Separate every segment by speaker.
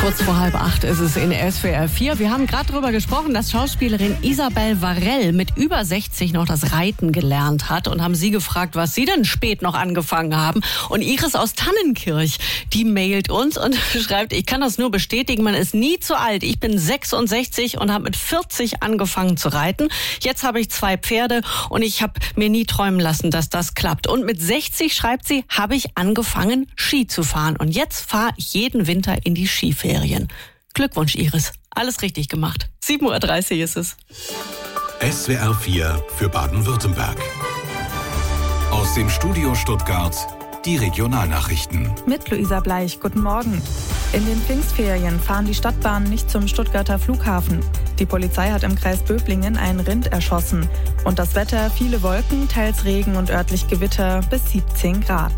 Speaker 1: Kurz vor 7:30 ist es in SWR 4. Wir haben gerade darüber gesprochen, dass Schauspielerin Isabel Varell mit über 60 noch das Reiten gelernt hat und haben sie gefragt, was sie denn spät noch angefangen haben. Und Iris aus Tannenkirch, die mailt uns und schreibt, ich kann das nur bestätigen, man ist nie zu alt. Ich bin 66 und habe mit 40 angefangen zu reiten. Jetzt habe ich 2 Pferde und ich habe mir nie träumen lassen, dass das klappt. Und mit 60, schreibt sie, habe ich angefangen, Ski zu fahren. Und jetzt fahre ich jeden Winter in die Skiferien. Glückwunsch, Iris. Alles richtig gemacht. 7:30 Uhr ist es.
Speaker 2: SWR 4 für Baden-Württemberg. Aus dem Studio Stuttgart die Regionalnachrichten.
Speaker 3: Mit Luisa Bleich, guten Morgen. In den Pfingstferien fahren die Stadtbahnen nicht zum Stuttgarter Flughafen. Die Polizei hat im Kreis Böblingen ein Rind erschossen. Und das Wetter, viele Wolken, teils Regen und örtlich Gewitter bis 17 Grad.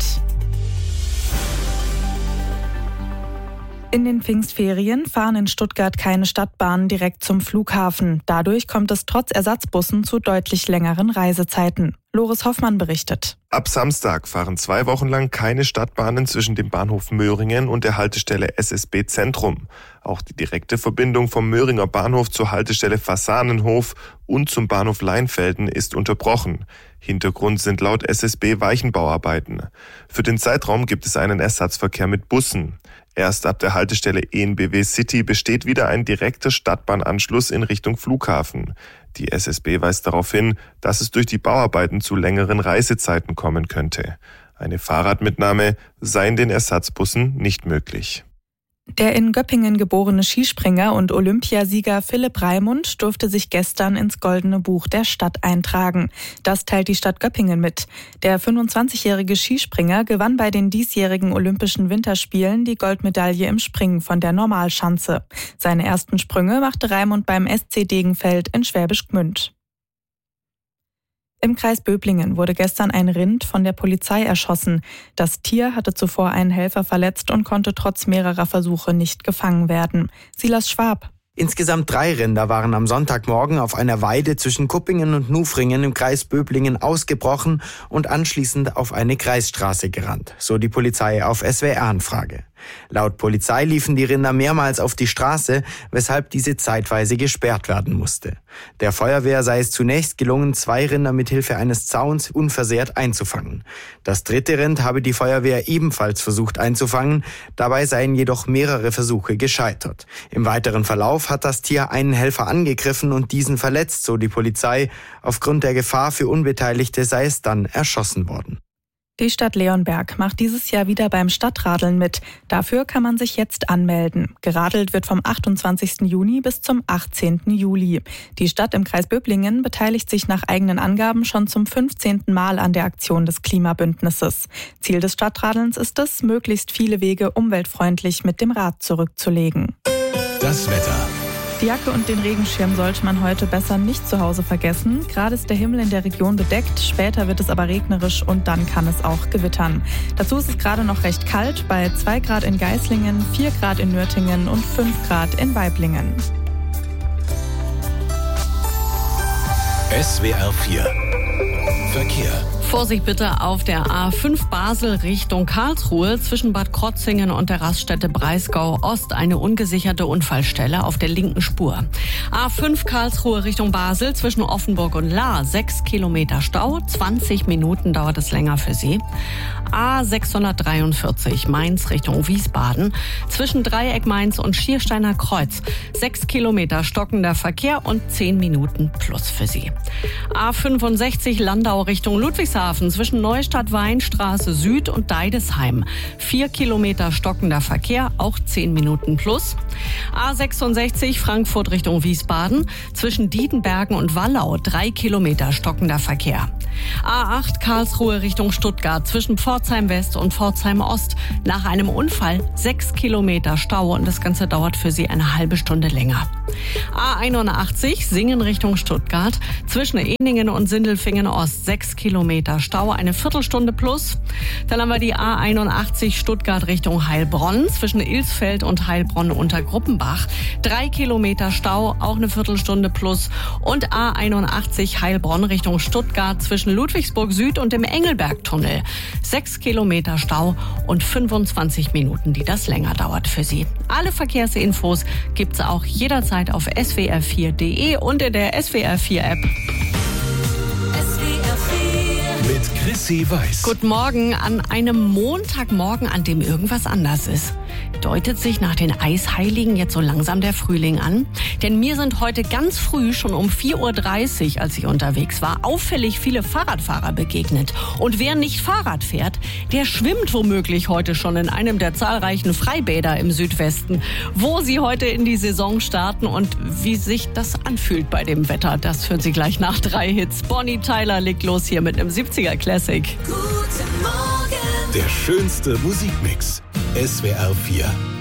Speaker 3: In den Pfingstferien fahren in Stuttgart keine Stadtbahnen direkt zum Flughafen. Dadurch kommt es trotz Ersatzbussen zu deutlich längeren Reisezeiten. Loris Hoffmann berichtet.
Speaker 4: Ab Samstag fahren 2 Wochen lang keine Stadtbahnen zwischen dem Bahnhof Möhringen und der Haltestelle SSB Zentrum. Auch die direkte Verbindung vom Möhringer Bahnhof zur Haltestelle Fasanenhof und zum Bahnhof Leinfelden ist unterbrochen. Hintergrund sind laut SSB Weichenbauarbeiten. Für den Zeitraum gibt es einen Ersatzverkehr mit Bussen. Erst ab der Haltestelle EnBW City besteht wieder ein direkter Stadtbahnanschluss in Richtung Flughafen. Die SSB weist darauf hin, dass es durch die Bauarbeiten zu längeren Reisezeiten kommen könnte. Eine Fahrradmitnahme sei in den Ersatzbussen nicht möglich.
Speaker 3: Der in Göppingen geborene Skispringer und Olympiasieger Philipp Raimund durfte sich gestern ins Goldene Buch der Stadt eintragen. Das teilt die Stadt Göppingen mit. Der 25-jährige Skispringer gewann bei den diesjährigen Olympischen Winterspielen die Goldmedaille im Springen von der Normalschanze. Seine ersten Sprünge machte Raimund beim SC Degenfeld in Schwäbisch Gmünd. Im Kreis Böblingen wurde gestern ein Rind von der Polizei erschossen. Das Tier hatte zuvor einen Helfer verletzt und konnte trotz mehrerer Versuche nicht gefangen werden. Silas Schwab.
Speaker 5: Insgesamt 3 Rinder waren am Sonntagmorgen auf einer Weide zwischen Kuppingen und Nufringen im Kreis Böblingen ausgebrochen und anschließend auf eine Kreisstraße gerannt, so die Polizei auf SWR-Anfrage. Laut Polizei liefen die Rinder mehrmals auf die Straße, weshalb diese zeitweise gesperrt werden musste. Der Feuerwehr sei es zunächst gelungen, 2 Rinder mithilfe eines Zauns unversehrt einzufangen. Das 3. Rind habe die Feuerwehr ebenfalls versucht einzufangen, dabei seien jedoch mehrere Versuche gescheitert. Im weiteren Verlauf hat das Tier einen Helfer angegriffen und diesen verletzt, so die Polizei. Aufgrund der Gefahr für Unbeteiligte sei es dann erschossen worden.
Speaker 3: Die Stadt Leonberg macht dieses Jahr wieder beim Stadtradeln mit. Dafür kann man sich jetzt anmelden. Geradelt wird vom 28. Juni bis zum 18. Juli. Die Stadt im Kreis Böblingen beteiligt sich nach eigenen Angaben schon zum 15. Mal an der Aktion des Klimabündnisses. Ziel des Stadtradelns ist es, möglichst viele Wege umweltfreundlich mit dem Rad zurückzulegen.
Speaker 2: Das Wetter.
Speaker 3: Die Jacke und den Regenschirm sollte man heute besser nicht zu Hause vergessen. Gerade ist der Himmel in der Region bedeckt, später wird es aber regnerisch und dann kann es auch gewittern. Dazu ist es gerade noch recht kalt, bei 2 Grad in Geislingen, 4 Grad in Nürtingen und 5 Grad in Waiblingen.
Speaker 2: SWR 4 Verkehr.
Speaker 1: Vorsicht bitte auf der A5 Basel Richtung Karlsruhe zwischen Bad Krotzingen und der Raststätte Breisgau Ost eine ungesicherte Unfallstelle auf der linken Spur. A5 Karlsruhe Richtung Basel zwischen Offenburg und Lahr 6 Kilometer Stau, 20 Minuten dauert es länger für Sie. A643 Mainz Richtung Wiesbaden zwischen Dreieck Mainz und Schiersteiner Kreuz 6 Kilometer stockender Verkehr und 10 Minuten plus für Sie. A65 Landau Richtung Ludwigshafen zwischen Neustadt Weinstraße Süd und Deidesheim 4 Kilometer stockender Verkehr, auch 10 Minuten plus. A66 Frankfurt Richtung Wiesbaden zwischen Dietenbergen und Wallau 3 Kilometer stockender Verkehr. A8 Karlsruhe Richtung Stuttgart zwischen Pforzheim West und Pforzheim Ost nach einem Unfall 6 Kilometer Stau und das Ganze dauert für Sie eine halbe Stunde länger. A81 Singen Richtung Stuttgart zwischen Ehningen und Sindelfingen Ost 6 Kilometer Stau, eine Viertelstunde plus. Dann haben wir die A81 Stuttgart Richtung Heilbronn zwischen Ilsfeld und Heilbronn unter Gruppenbach 3 Kilometer Stau, auch eine Viertelstunde plus. Und A81 Heilbronn Richtung Stuttgart zwischen zwischen Ludwigsburg Süd und dem Engelbergtunnel. 6 Kilometer Stau und 25 Minuten, die das länger dauert für Sie. Alle Verkehrsinfos gibt's auch jederzeit auf swr4.de und in der SWR4-App.
Speaker 2: Mit Chrissy Weiß.
Speaker 1: Guten Morgen an einem Montagmorgen, an dem irgendwas anders ist. Deutet sich nach den Eisheiligen jetzt so langsam der Frühling an? Denn mir sind heute ganz früh, schon um 4.30 Uhr, als ich unterwegs war, auffällig viele Fahrradfahrer begegnet. Und wer nicht Fahrrad fährt, der schwimmt womöglich heute schon in einem der zahlreichen Freibäder im Südwesten. Wo Sie heute in die Saison starten und wie sich das anfühlt bei dem Wetter, das hören Sie gleich nach 3 Hits. Bonnie Tyler legt los hier mit einem 70er Classic.
Speaker 2: Der schönste Musikmix. SWR 4.